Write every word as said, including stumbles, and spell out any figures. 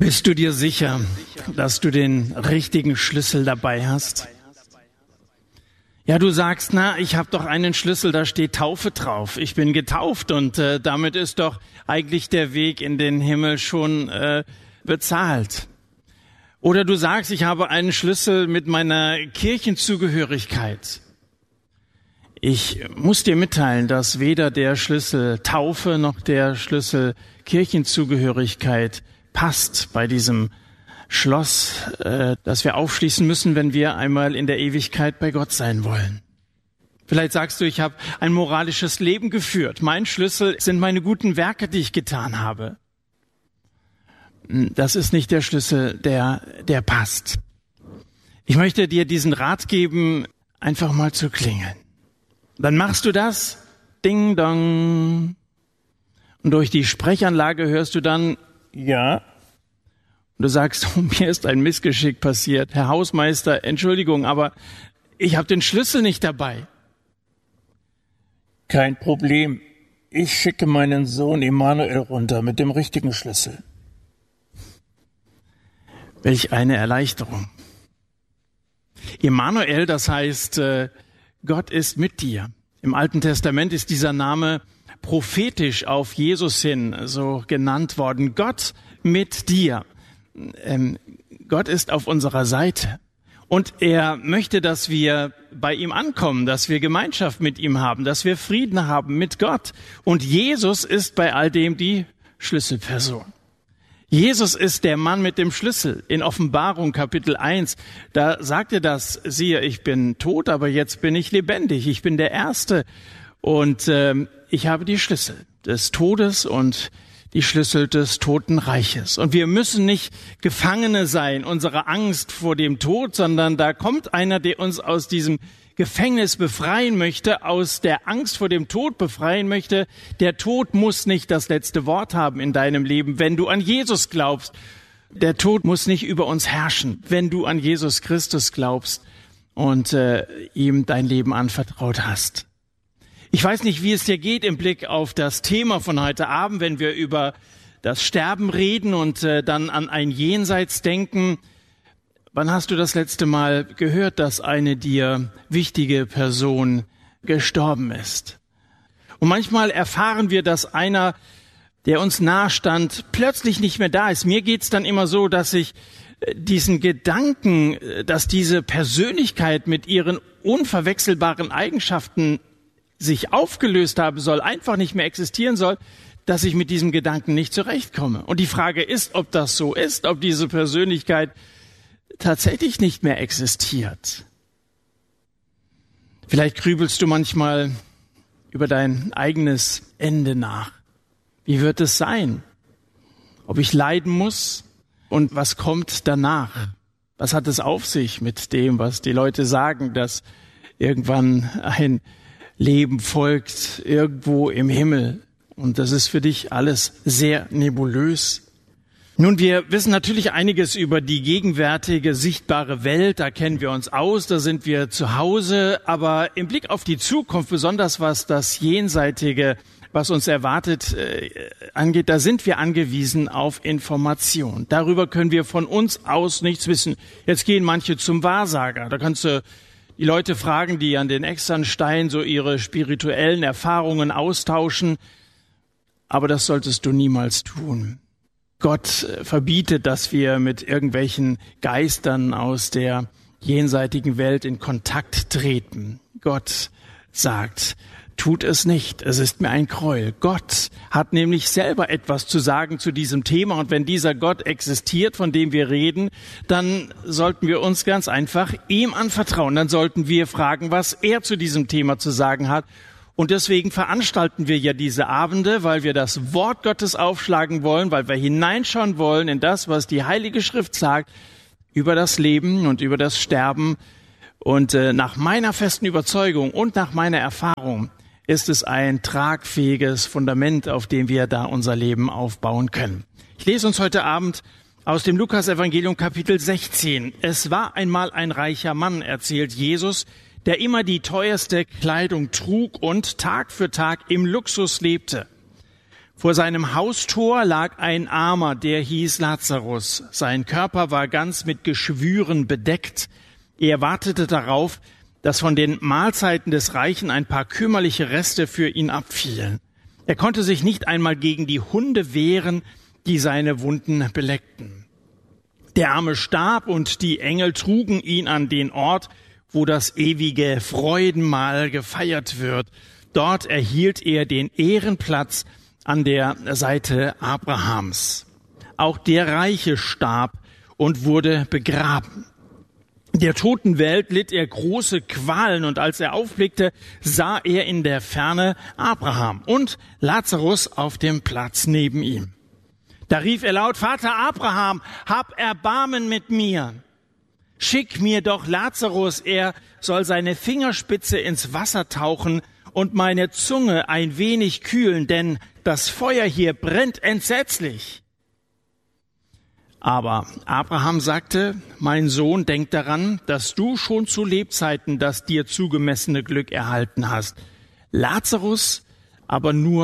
Bist du dir sicher, dass du den richtigen Schlüssel dabei hast? Ja, du sagst, na, ich habe doch einen Schlüssel, da steht Taufe drauf. Ich bin getauft und äh, damit ist doch eigentlich der Weg in den Himmel schon äh, bezahlt. Oder du sagst, ich habe einen Schlüssel mit meiner Kirchenzugehörigkeit. Ich muss dir mitteilen, dass weder der Schlüssel Taufe noch der Schlüssel Kirchenzugehörigkeit passt bei diesem Schloss, äh, das wir aufschließen müssen, wenn wir einmal in der Ewigkeit bei Gott sein wollen. Vielleicht sagst du, ich habe ein moralisches Leben geführt. Mein Schlüssel sind meine guten Werke, die ich getan habe. Das ist nicht der Schlüssel, der, der passt. Ich möchte dir diesen Rat geben, einfach mal zu klingeln. Dann machst du das, Ding Dong. Und durch die Sprechanlage hörst du dann, ja. Und du sagst, oh, mir ist ein Missgeschick passiert. Herr Hausmeister, Entschuldigung, aber ich habe den Schlüssel nicht dabei. Kein Problem. Ich schicke meinen Sohn Emanuel runter mit dem richtigen Schlüssel. Welch eine Erleichterung. Emanuel, das heißt, Gott ist mit dir. Im Alten Testament ist dieser Name prophetisch auf Jesus hin so genannt worden. Gott mit dir. Ähm, Gott ist auf unserer Seite. Und er möchte, dass wir bei ihm ankommen, dass wir Gemeinschaft mit ihm haben, dass wir Frieden haben mit Gott. Und Jesus ist bei all dem die Schlüsselperson. Jesus ist der Mann mit dem Schlüssel. In Offenbarung Kapitel eins, da sagt er das, siehe, ich bin tot, aber jetzt bin ich lebendig. Ich bin der Erste und ähm, ich habe die Schlüssel des Todes und die Schlüssel des Totenreiches. Und wir müssen nicht Gefangene sein, unserer Angst vor dem Tod, sondern da kommt einer, der uns aus diesem Gefängnis befreien möchte, aus der Angst vor dem Tod befreien möchte. Der Tod muss nicht das letzte Wort haben in deinem Leben, wenn du an Jesus glaubst. Der Tod muss nicht über uns herrschen, wenn du an Jesus Christus glaubst und äh, ihm dein Leben anvertraut hast. Ich weiß nicht, wie es dir geht im Blick auf das Thema von heute Abend, wenn wir über das Sterben reden und äh, dann an ein Jenseits denken. Wann hast du das letzte Mal gehört, dass eine dir wichtige Person gestorben ist? Und manchmal erfahren wir, dass einer, der uns nahe stand, plötzlich nicht mehr da ist. Mir geht's dann immer so, dass ich diesen Gedanken, dass diese Persönlichkeit mit ihren unverwechselbaren Eigenschaften sich aufgelöst haben soll, einfach nicht mehr existieren soll, dass ich mit diesem Gedanken nicht zurechtkomme. Und die Frage ist, ob das so ist, ob diese Persönlichkeit tatsächlich nicht mehr existiert. Vielleicht grübelst du manchmal über dein eigenes Ende nach. Wie wird es sein? Ob ich leiden muss? Und was kommt danach? Was hat es auf sich mit dem, was die Leute sagen, dass irgendwann ein Leben folgt irgendwo im Himmel? Und das ist für dich alles sehr nebulös. Nun, wir wissen natürlich einiges über die gegenwärtige, sichtbare Welt. Da kennen wir uns aus, da sind wir zu Hause. Aber im Blick auf die Zukunft, besonders was das Jenseitige, was uns erwartet, äh, angeht, da sind wir angewiesen auf Information. Darüber können wir von uns aus nichts wissen. Jetzt gehen manche zum Wahrsager. Da kannst du die Leute fragen, die an den Externstein so ihre spirituellen Erfahrungen austauschen. Aber das solltest du niemals tun. Gott verbietet, dass wir mit irgendwelchen Geistern aus der jenseitigen Welt in Kontakt treten. Gott sagt, tut es nicht, es ist mir ein Gräuel. Gott hat nämlich selber etwas zu sagen zu diesem Thema. Und wenn dieser Gott existiert, von dem wir reden, dann sollten wir uns ganz einfach ihm anvertrauen. Dann sollten wir fragen, was er zu diesem Thema zu sagen hat. Und deswegen veranstalten wir ja diese Abende, weil wir das Wort Gottes aufschlagen wollen, weil wir hineinschauen wollen in das, was die Heilige Schrift sagt über das Leben und über das Sterben. Und äh, nach meiner festen Überzeugung und nach meiner Erfahrung ist es ein tragfähiges Fundament, auf dem wir da unser Leben aufbauen können. Ich lese uns heute Abend aus dem Lukas-Evangelium Kapitel sechzehn. Es war einmal ein reicher Mann, erzählt Jesus, der immer die teuerste Kleidung trug und Tag für Tag im Luxus lebte. Vor seinem Haustor lag ein Armer, der hieß Lazarus. Sein Körper war ganz mit Geschwüren bedeckt. Er wartete darauf, dass von den Mahlzeiten des Reichen ein paar kümmerliche Reste für ihn abfielen. Er konnte sich nicht einmal gegen die Hunde wehren, die seine Wunden beleckten. Der Arme starb und die Engel trugen ihn an den Ort, wo das ewige Freudenmahl gefeiert wird. Dort erhielt er den Ehrenplatz an der Seite Abrahams. Auch der Reiche starb und wurde begraben. Der Totenwelt litt er große Qualen, und als er aufblickte, sah er in der Ferne Abraham und Lazarus auf dem Platz neben ihm. Da rief er laut: Vater Abraham, hab Erbarmen mit mir. Schick mir doch Lazarus, er soll seine Fingerspitze ins Wasser tauchen und meine Zunge ein wenig kühlen, denn das Feuer hier brennt entsetzlich. Aber Abraham sagte: Mein Sohn, denk daran, dass du schon zu Lebzeiten das dir zugemessene Glück erhalten hast. Lazarus aber nur